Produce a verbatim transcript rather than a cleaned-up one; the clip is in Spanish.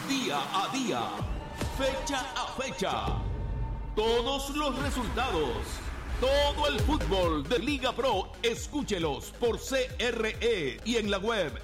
Día a día, fecha a fecha, todos los resultados, todo el fútbol de Liga Pro, escúchelos por C R E y en la web